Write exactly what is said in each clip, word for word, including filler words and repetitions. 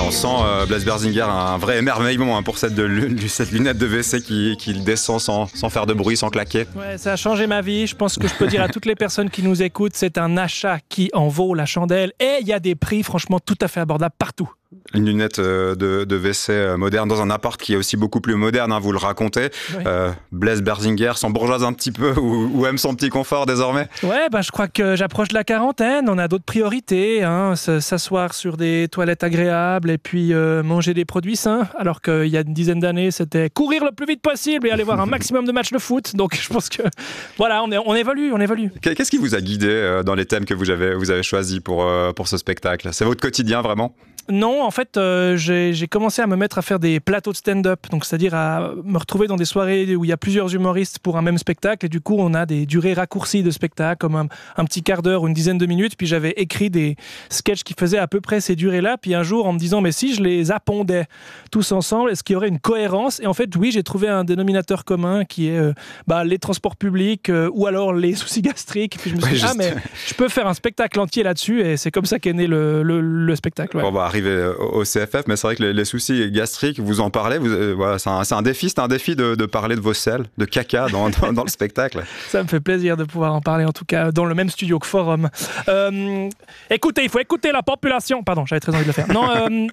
On sent euh, Blaise Berzinger un vrai émerveillement hein, pour cette, de, cette lunette de W C qui, qui descend sans, sans faire de bruit, sans claquer. Ouais, ça a changé ma vie. Je pense que je peux dire à toutes les personnes qui nous écoutent, c'est un achat qui en vaut la chandelle. Et il y a des prix franchement tout à fait abordables partout. Une lunette de, de W C moderne dans un appart qui est aussi beaucoup plus moderne, hein, vous le racontez. Oui. Euh, Blaise Berzinger s'embourgeoise un petit peu ou, ou aime son petit confort désormais? Ouais, bah, je crois que j'approche de la quarantaine, on a d'autres priorités, hein, s'asseoir sur des toilettes agréables et puis euh, manger des produits sains, alors qu'il y a une dizaine d'années, c'était courir le plus vite possible et aller voir un maximum de matchs de foot. Donc je pense que voilà, on, est, on évolue, on évolue. Qu'est-ce qui vous a guidé dans les thèmes que vous avez, vous avez choisis pour, pour ce spectacle? C'est votre quotidien vraiment? Non, en fait, euh, j'ai, j'ai commencé à me mettre à faire des plateaux de stand-up, donc c'est-à-dire à me retrouver dans des soirées où il y a plusieurs humoristes pour un même spectacle, et du coup, on a des durées raccourcies de spectacle, comme un, un petit quart d'heure ou une dizaine de minutes, puis j'avais écrit des sketchs qui faisaient à peu près ces durées-là, puis un jour, en me disant, mais si je les appondais tous ensemble, est-ce qu'il y aurait une cohérence? Et en fait, oui, j'ai trouvé un dénominateur commun qui est euh, bah, les transports publics, euh, ou alors les soucis gastriques, puis je me suis dit, ouais, ah, mais je peux faire un spectacle entier là-dessus, et c'est comme ça qu'est né le, le, le spectacle. Ouais. Bon, bah, au C F F, mais c'est vrai que les, les soucis gastriques, vous en parlez, vous, euh, voilà, c'est, un, c'est un défi, c'est un défi de, de parler de vos selles, de caca dans, dans, dans le spectacle. Ça me fait plaisir de pouvoir en parler, en tout cas dans le même studio que Forum. Euh, écoutez, il faut écouter la population. Pardon, j'avais très envie de le faire. Non, euh,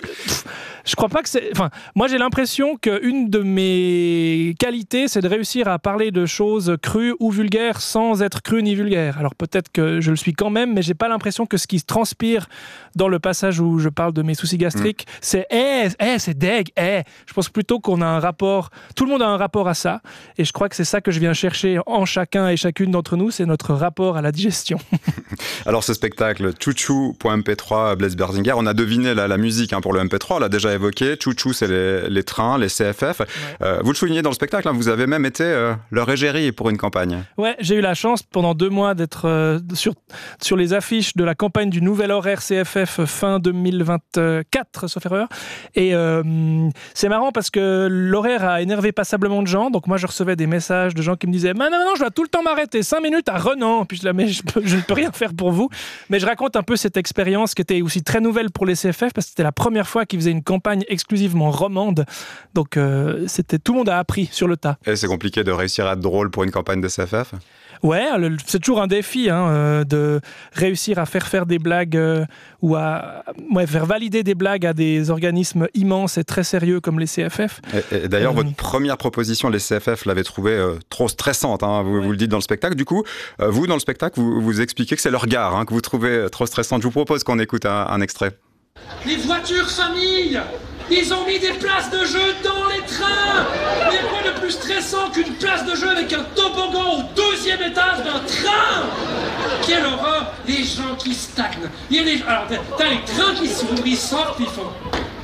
je crois pas que c'est. Enfin, moi j'ai l'impression qu'une de mes qualités, c'est de réussir à parler de choses crues ou vulgaires sans être cru ni vulgaire. Alors peut-être que je le suis quand même, mais j'ai pas l'impression que ce qui se transpire dans le passage où je parle de mes soucis gastriques, Mmh. c'est hey, hey, c'est deg, hey. Je pense plutôt qu'on a un rapport, tout le monde a un rapport à ça, et je crois que c'est ça que je viens chercher en chacun et chacune d'entre nous, c'est notre rapport à la digestion. Alors ce spectacle, Chouchou point M P trois, Blaise Berzinger, on a deviné la, la musique hein, pour le M P trois, on l'a déjà évoqué. Chouchou, c'est les, les trains, les C F F. Ouais. Euh, vous le soulignez dans le spectacle, hein, vous avez même été euh, leur égérie pour une campagne. Ouais, j'ai eu la chance pendant deux mois d'être euh, sur, sur les affiches de la campagne du nouvel horaire C F F fin deux mille vingt-quatre, sauf erreur. Et euh, c'est marrant parce que l'horaire a énervé passablement de gens. Donc moi, je recevais des messages de gens qui me disaient « Non, non, non, je dois tout le temps m'arrêter. Cinq minutes à Renan. » Puis je disais « Mais je, peux, je ne peux rien faire pour vous. » Mais je raconte un peu cette expérience qui était aussi très nouvelle pour les C F F parce que c'était la première fois qu'ils faisaient une campagne exclusivement romande. Donc euh, c'était, tout le monde a appris sur le tas. Et c'est compliqué de réussir à être drôle pour une campagne de C F F? Ouais, c'est toujours un défi hein, euh, de réussir à faire faire des blagues euh, ou à ouais, faire valider des blagues à des organismes immenses et très sérieux comme les C F F. Et, et d'ailleurs, euh... votre première proposition, les C F F l'avaient trouvée euh, trop stressante, hein, vous, ouais. vous le dites dans le spectacle. Du coup, euh, vous, dans le spectacle, vous, vous expliquez que c'est leur gare hein, que vous trouvez trop stressante. Je vous propose qu'on écoute un, un extrait. Les voitures familles, ils ont mis des places de jeu dans les trains. Il y a quoi de plus stressant qu'une place de jeu avec un toboggan au deuxième étage d'un train? Quelle horreur. Les gens qui stagnent. Il y a les... Alors, t'as les trains qui s'ouvrent, ils sortent, puis ils font...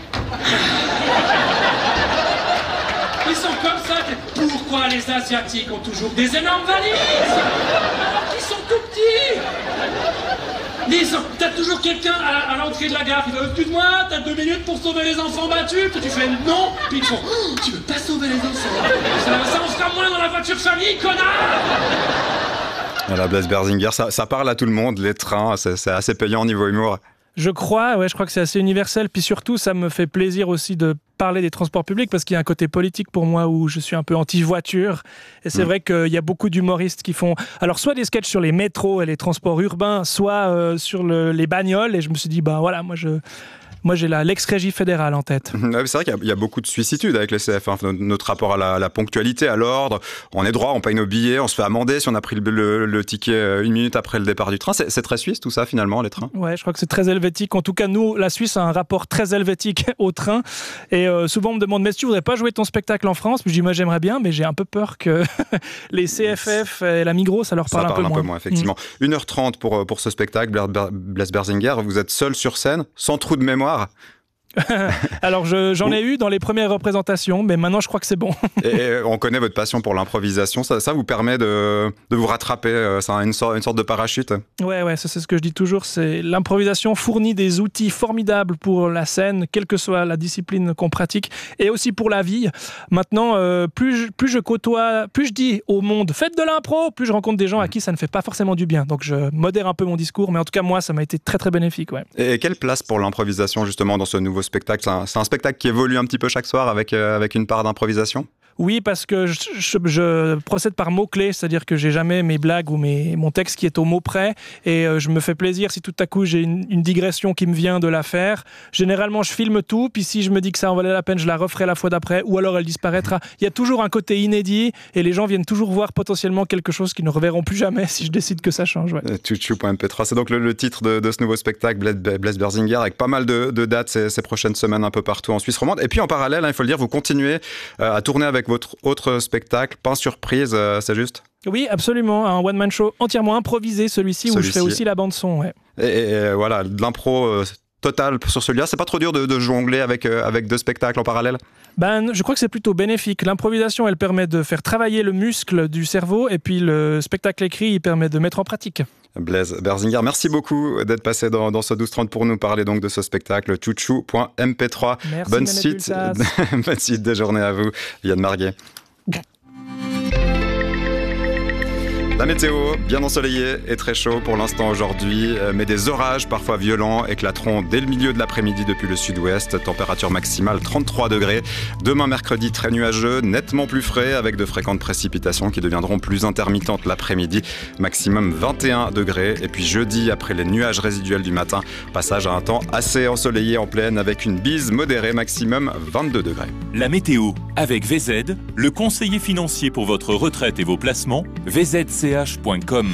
Ils sont comme ça. Pourquoi les Asiatiques ont toujours des énormes valises alors qu'ils sont tout petits? Les... T'as toujours quelqu'un à, à l'entrée de la gare qui dit « Excuse-moi, t'as deux minutes pour sauver les enfants battus ?» Puis tu fais « Non !» Puis ils font oh, « Tu veux pas sauver les enfants ?» ça, ça, on sera moins dans la voiture famille, connard. Voilà, Blaise Berzinger, ça, ça parle à tout le monde, les trains, c'est, c'est assez payant au niveau humour. Je crois, ouais, je crois que c'est assez universel. Puis surtout, ça me fait plaisir aussi de parler des transports publics parce qu'il y a un côté politique pour moi où je suis un peu anti-voiture. Et c'est mmh. vrai qu'il y a beaucoup d'humoristes qui font alors soit des sketchs sur les métros et les transports urbains, soit euh, sur le, les bagnoles. Et je me suis dit, bah voilà, moi je... Moi, j'ai la, l'ex-régie fédérale en tête. C'est vrai qu'il y a, il y a beaucoup de vicissitudes avec les C F F. Hein. Notre rapport à la, la ponctualité, à l'ordre. On est droit, on paye nos billets, on se fait amender si on a pris le, le, le ticket une minute après le départ du train. C'est, c'est très suisse tout ça finalement, les trains? Ouais, je crois que c'est très helvétique. En tout cas, nous, la Suisse a un rapport très helvétique au train. Et euh, souvent, on me demande, mais est-ce que tu voudrais pas jouer ton spectacle en France? Puis je dis, moi, j'aimerais bien, mais j'ai un peu peur que les C F F et la Migros, ça leur parle, ça un, peu un moins. peu moins. Effectivement. Mmh. une heure trente pour, pour ce spectacle, Blaise Berzinger. Vous êtes seul sur scène, sans trou de mémoire. Alors je, j'en ai eu dans les premières représentations, mais maintenant je crois que c'est bon. Et on connaît votre passion pour l'improvisation, ça, ça vous permet de, de vous rattraper, c'est une sorte, une sorte de parachute. Ouais, ouais, ça c'est ce que je dis toujours, c'est l'improvisation fournit des outils formidables pour la scène, quelle que soit la discipline qu'on pratique, et aussi pour la vie. Maintenant, euh, plus, je, plus je côtoie, plus je dis au monde, faites de l'impro, plus je rencontre des gens à qui ça ne fait pas forcément du bien. Donc je modère un peu mon discours, mais en tout cas moi ça m'a été très très bénéfique. Ouais. Et quelle place pour l'improvisation justement dans ce nouveau nouveau spectacle. C'est un, c'est un spectacle qui évolue un petit peu chaque soir avec, euh, avec une part d'improvisation ? Oui, parce que je, je, je procède par mots-clés, c'est-à-dire que j'ai jamais mes blagues ou mes, mon texte qui est au mot près, et euh, je me fais plaisir si tout à coup j'ai une, une digression qui me vient de la faire. Généralement, je filme tout, puis si je me dis que ça en valait la peine, je la referai la fois d'après, ou alors elle disparaîtra. Il y a toujours un côté inédit, et les gens viennent toujours voir potentiellement quelque chose qu'ils ne reverront plus jamais si je décide que ça change. Ouais. Chouchou point M P trois, c'est donc le, le titre de, de ce nouveau spectacle, Blaise Berzinguer, avec pas mal de, de dates ces, ces prochaines semaines un peu partout en Suisse romande. Et puis en parallèle, hein, il faut le dire, vous continuez euh, à tourner avec votre autre spectacle, Pain Surprise, euh, c'est juste ? Oui, absolument, un one-man show entièrement improvisé, celui-ci, celui-ci. où je fais aussi la bande-son. Ouais. Et, et, et voilà, de l'impro euh, totale sur celui-là, c'est pas trop dur de, de jongler avec, euh, avec deux spectacles en parallèle ? Ben, je crois que c'est plutôt bénéfique. L'improvisation, elle permet de faire travailler le muscle du cerveau, et puis le spectacle écrit, il permet de mettre en pratique. Blaise Berzinguer, merci beaucoup d'être passé dans, dans ce douze trente pour nous parler donc de ce spectacle Chouchou point M P trois. Merci, bonne suite, bonne suite de journée à vous, Yann Marguet. La météo, bien ensoleillée et très chaud pour l'instant aujourd'hui, mais des orages parfois violents éclateront dès le milieu de l'après-midi depuis le sud-ouest. Température maximale trente-trois degrés. Demain mercredi, très nuageux, nettement plus frais avec de fréquentes précipitations qui deviendront plus intermittentes l'après-midi. Maximum vingt et un degrés. Et puis jeudi, après les nuages résiduels du matin, passage à un temps assez ensoleillé en pleine avec une bise modérée, maximum vingt-deux degrés. La météo avec V Z, le conseiller financier pour votre retraite et vos placements, v z c h point com.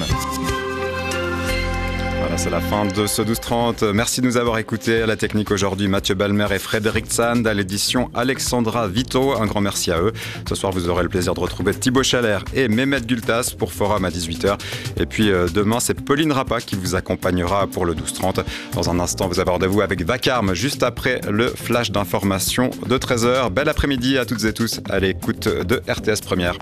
Voilà, c'est la fin de ce douze trente. Merci de nous avoir écoutés. À la technique aujourd'hui, Mathieu Balmer et Frédéric Sand. À l'édition, Alexandra Vito. Un grand merci à eux. Ce soir, vous aurez le plaisir de retrouver Thibaut Chalère et Mehmet Gultas pour Forum à dix-huit heures. Et puis euh, demain, c'est Pauline Rappa qui vous accompagnera pour le douze trente. Dans un instant, vous avez rendez-vous avec Vacarme juste après le flash d'information de treize heures. Bel après-midi à toutes et tous à l'écoute de R T S Première.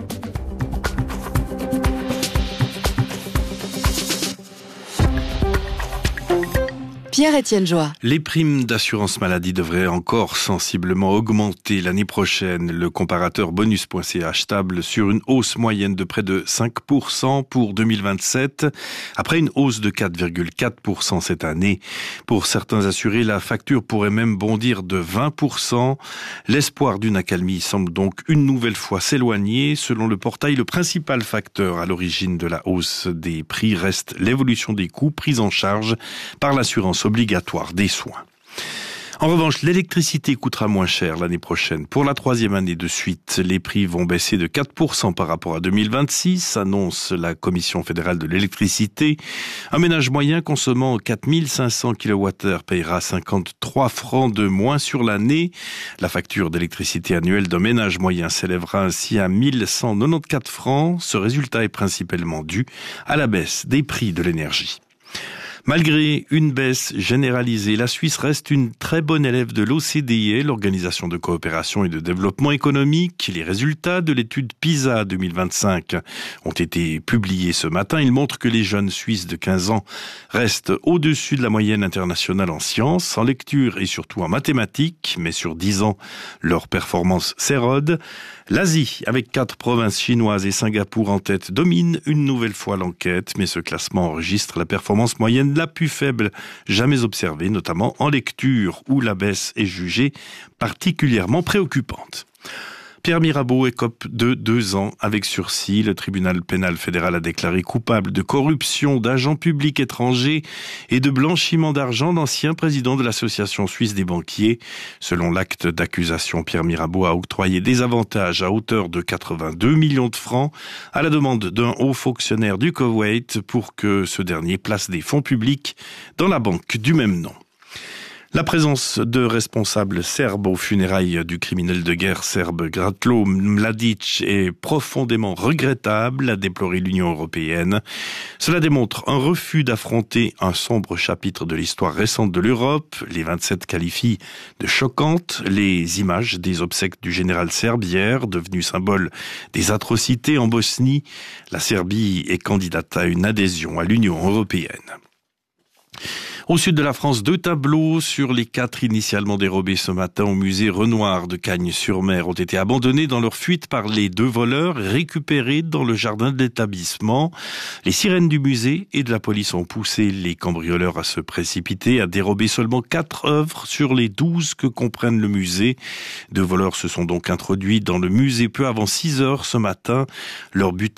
Pierre-Étienne Joie. Les primes d'assurance maladie devraient encore sensiblement augmenter l'année prochaine. Le comparateur bonus point c h table sur une hausse moyenne de près de cinq pour cent pour deux mille vingt-sept, après une hausse de quatre virgule quatre pour cent cette année. Pour certains assurés, la facture pourrait même bondir de vingt pour cent. L'espoir d'une accalmie semble donc une nouvelle fois s'éloigner. Selon le portail, le principal facteur à l'origine de la hausse des prix reste l'évolution des coûts pris en charge par l'assurance obligatoire des soins. En revanche, l'électricité coûtera moins cher l'année prochaine. Pour la troisième année de suite, les prix vont baisser de quatre pour cent par rapport à deux mille vingt-six, annonce la Commission fédérale de l'électricité. Un ménage moyen consommant quatre mille cinq cents kilowattheures payera cinquante-trois francs de moins sur l'année. La facture d'électricité annuelle d'un ménage moyen s'élèvera ainsi à mille cent quatre-vingt-quatorze francs. Ce résultat est principalement dû à la baisse des prix de l'énergie. Malgré une baisse généralisée, la Suisse reste une très bonne élève de l'O C D E, l'Organisation de coopération et de développement économique. Les résultats de l'étude PISA deux mille vingt-cinq ont été publiés ce matin. Ils montrent que les jeunes Suisses de quinze ans restent au-dessus de la moyenne internationale en sciences, en lecture et surtout en mathématiques. Mais sur dix ans, leur performance s'érode. L'Asie, avec quatre provinces chinoises et Singapour en tête, domine une nouvelle fois l'enquête, mais ce classement enregistre la performance moyenne la plus faible jamais observée, notamment en lecture, où la baisse est jugée particulièrement préoccupante. Pierre Mirabeau écope de deux ans avec sursis. Le tribunal pénal fédéral a déclaré coupable de corruption d'agents publics étrangers et de blanchiment d'argent d'anciens présidents de l'Association suisse des banquiers. Selon l'acte d'accusation, Pierre Mirabeau a octroyé des avantages à hauteur de quatre-vingt-deux millions de francs à la demande d'un haut fonctionnaire du Koweït pour que ce dernier place des fonds publics dans la banque du même nom. La présence de responsables serbes aux funérailles du criminel de guerre serbe Ratko Mladic est profondément regrettable, a déploré l'Union européenne. Cela démontre un refus d'affronter un sombre chapitre de l'histoire récente de l'Europe. Les vingt-sept qualifient de choquantes les images des obsèques du général serbe hier, devenu symbole des atrocités en Bosnie. La Serbie est candidate à une adhésion à l'Union européenne. Au sud de la France, deux tableaux sur les quatre initialement dérobés ce matin au musée Renoir de Cagnes-sur-Mer ont été abandonnés dans leur fuite par les deux voleurs, récupérés dans le jardin de l'établissement. Les sirènes du musée et de la police ont poussé les cambrioleurs à se précipiter, à dérober seulement quatre œuvres sur les douze que comprennent le musée. Deux voleurs se sont donc introduits dans le musée peu avant six heures ce matin. Leur but